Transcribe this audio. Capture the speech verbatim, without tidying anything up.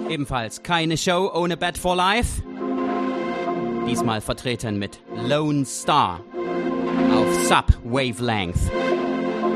Ebenfalls keine Show ohne Bad for Life. Diesmal vertreten mit Lone Star auf Sub Wavelength.